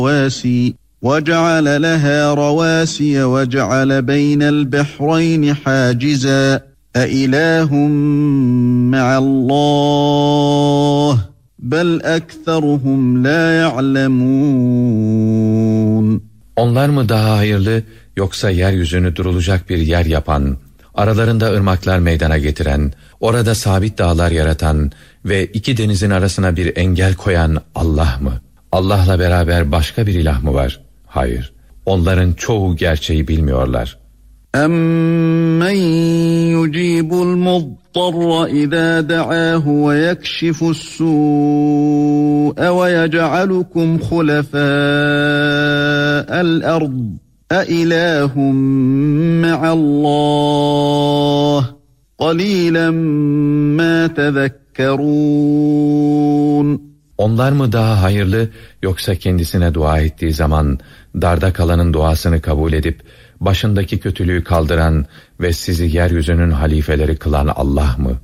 رواسي وجعل لها رواسي وجعل بين البحرين حاجزا أإله مع الله بل أكثرهم لا يعلمون. Onlar mı daha hayırlı, yoksa yeryüzünü durulacak bir yer yapan, aralarında ırmaklar meydana getiren, orada sabit dağlar yaratan ve iki denizin arasına bir engel koyan Allah mı? Allah'la beraber başka bir ilah mı var? Hayır, onların çoğu gerçeği bilmiyorlar. أَمَّنْ يُجِيبُ الْمُضْطَرَّ إِذَا دَعَاهُ وَيَكْشِفُ السُّوءَ وَيَجْعَلُكُمْ خُلَفَاءَ الْأَرْضِ أَإِلَٰهٌ مَّعَ اللّٰهِ قَلِيلًا مَا تَذَكَّرُونَ. Onlar mı daha hayırlı, yoksa kendisine dua ettiği zaman darda kalanın duasını kabul edip başındaki kötülüğü kaldıran ve sizi yeryüzünün halifeleri kılan Allah mı?